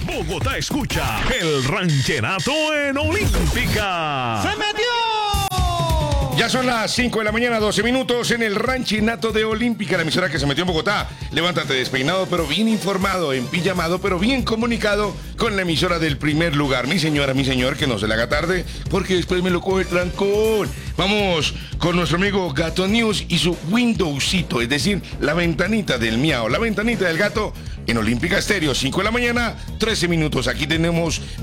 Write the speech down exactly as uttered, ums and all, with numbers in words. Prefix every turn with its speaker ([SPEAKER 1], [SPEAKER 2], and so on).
[SPEAKER 1] Bogotá escucha el rancherato en Olímpica.
[SPEAKER 2] ¡Se metió!
[SPEAKER 3] Ya son las cinco de la mañana, doce minutos en el ranchinato de Olímpica, la emisora que se metió en Bogotá. Levántate despeinado, pero bien informado, en pijamado, pero bien comunicado con la emisora del primer lugar. Mi señora, mi señor, que no se le haga tarde, porque después me lo coge el trancón. Vamos con nuestro amigo Gato News y su Windowsito, es decir, la ventanita del miau, la ventanita del gato en Olímpica Estéreo, cinco de la mañana, trece minutos. Aquí tenemos